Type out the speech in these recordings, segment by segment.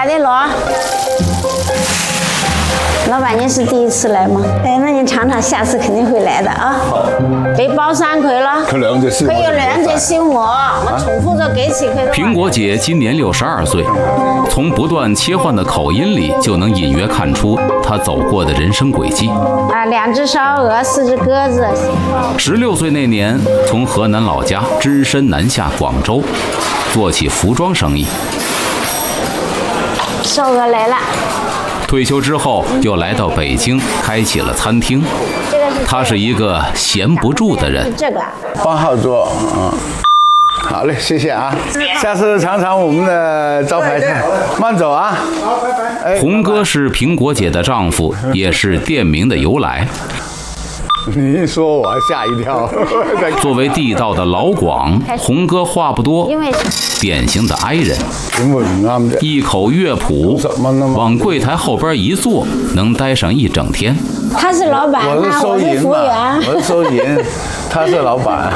快点落。老板，你是第一次来吗？哎，那你尝尝，下次肯定会来的啊。被包3块了，可以用2节小馍，我重复着给起。 苹果姐今年62岁，从不断切换的口音里就能隐约看出她走过的人生轨迹。 2只烧鹅，4只鸽子。 16岁那年，从河南老家只身南下广州，做起服装生意。 烧鹅来了。 退休之后，又来到北京，开起了餐厅。他是一个闲不住的人。 这个 8号桌，好嘞，谢谢啊。下次尝尝我们的招牌菜，慢走啊。 好，拜拜。 洪哥是苹果姐的丈夫，也是店名的由来。 你一说我吓一跳。 作为地道的老广，洪哥话不多，典型的 I 人，一口乐谱，往柜台后边一坐，能待上一整天。 他是老板， 我是收银嘛，我是收银，他是老板。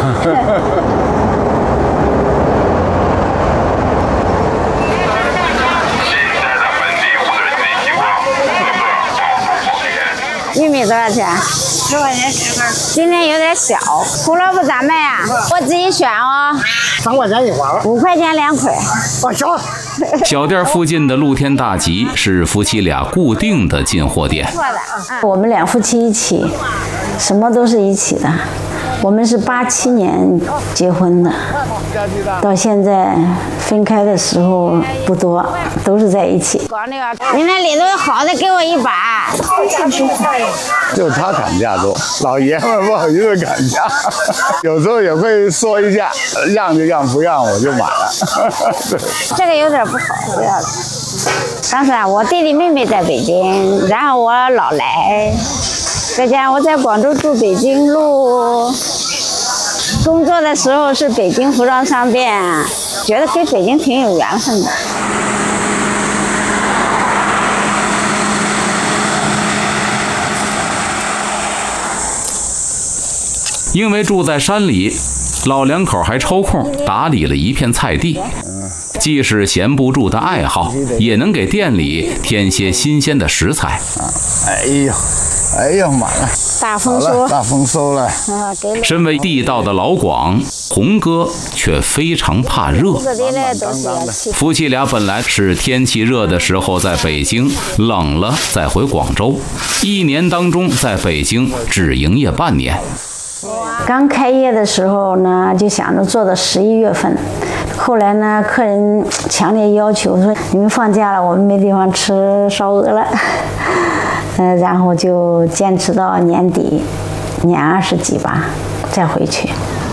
玉米多少钱？10块钱10根。今天有点小，胡萝卜咋卖啊？我自己选哦。 3块钱一块 ，5块钱2块。 行。 小店附近的露天大集是夫妻俩固定的进货点。 我们2夫妻一起，什么都是一起的。我们是87年结婚的，到现在分开的时候不多，都是在一起。你那里头有好的，给我一把。 就他砍价多，老爷们不好意思砍价，有时候也会说一下，让就让，不让我就买了。 这个有点不好，不要了。当时我弟弟妹妹在北京，然后我老来。再加上我在广州住北京路，工作的时候是北京服装商店，觉得跟北京挺有缘分的。 因为住在山里，老两口还抽空打理了一片菜地，既是闲不住的爱好，也能给店里添些新鲜的食材。 哎呦妈呀！ 大丰收， 大丰收了。 身为地道的老广，洪哥却非常怕热。夫妻俩本来是天气热的时候在北京，冷了再回广州，1年当中在北京只营业半年。 刚开业的时候呢，就想着做到11月份。后来呢，客人强烈要求说：“你们放假了，我们没地方吃烧鹅了。”然后就坚持到年底，年20几吧，再回去。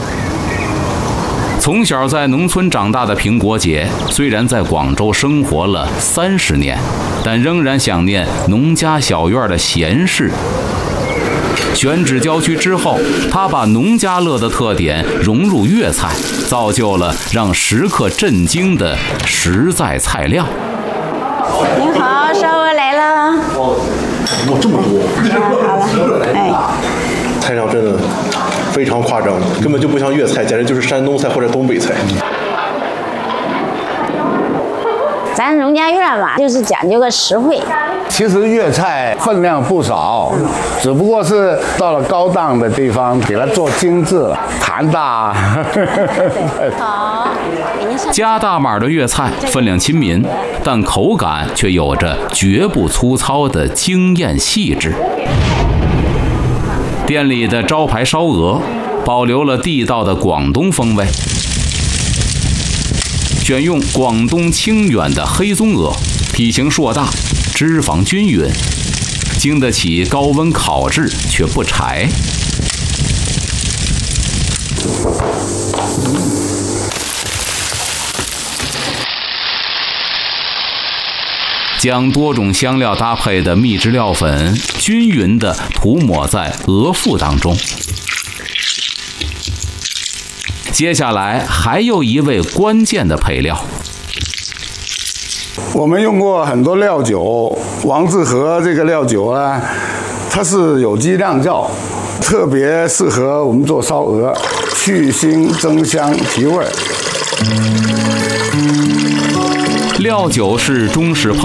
从小在农村长大的苹果姐，虽然在广州生活了30年，但仍然想念农家小院的闲适。选址郊区之后，她把农家乐的特点融入粤菜，造就了让食客震惊的实在菜量。 您好，烧鹅来了。 哇，这么多！ 好了，哎， 菜量真的非常夸张，根本就不像粤菜，简直就是山东菜或者东北菜。 咱农家院嘛，就是讲究个实惠。 其实粤菜分量不少，只不过是到了高档的地方，给它做精致了，盘大。 好， 加大码的粤菜分量亲民，但口感却有着绝不粗糙的惊艳细致。店里的招牌烧鹅保留了地道的广东风味，选用广东清远的黑棕鹅，体型硕大，脂肪均匀，经得起高温烤制却不柴。将多种香料搭配的秘制料粉均匀地涂抹在鹅腹当中。接下来还有一味关键的配料， 我们用过很多料酒，王致和这个料酒啊，它是有机酿造，特别适合我们做烧鹅，去腥增香提味。 料酒是中式烹